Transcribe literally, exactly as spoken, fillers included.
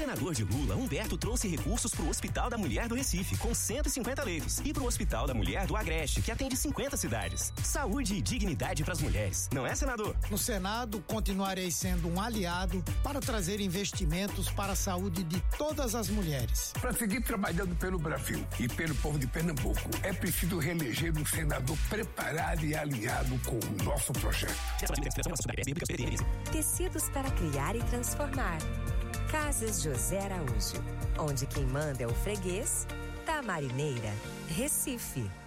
senador de Lula, Humberto, trouxe recursos para o Hospital da Mulher do Recife, com cento e cinquenta leitos, e para o Hospital da Mulher do Agreste, que atende cinquenta cidades. Saúde e dignidade para as mulheres, não é, senador? No Senado, continuarei sendo um aliado para trazer investimentos para a saúde de todas as mulheres. Para seguir trabalhando pelo Brasil e pelo povo de Pernambuco, é preciso reeleger um senador preparado e alinhado com o nosso projeto. Tecidos para criar e transformar. Casas José Araújo, onde quem manda é o freguês, da Marineira, Recife.